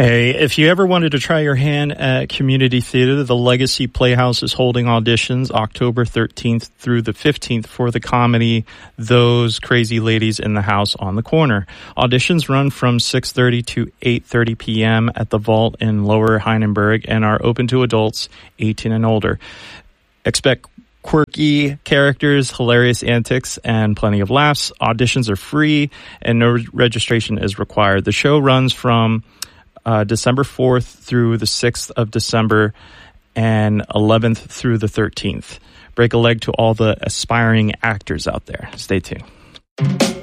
Hey, if you ever wanted to try your hand at community theater, the Legacy Playhouse is holding auditions October 13th through the 15th for the comedy Those Crazy Ladies in the House on the Corner. Auditions run from 6:30 to 8:30 p.m. at the Vault in Lower Heidenberg and are open to adults 18 and older. Expect quirky characters, hilarious antics, and plenty of laughs. Auditions are free and no registration is required. The show runs from December 4th through the 6th of December and 11th through the 13th. Break a leg to all the aspiring actors out there. Stay tuned.